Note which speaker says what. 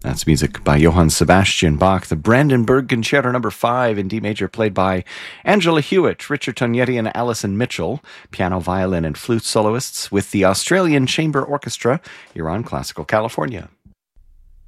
Speaker 1: That's music by Johann Sebastian Bach, the Brandenburg Concerto No. 5 in D major, played by Angela Hewitt, Richard Tognetti, and Alison Mitchell, piano, violin, and flute soloists with the Australian Chamber Orchestra here on Classical California.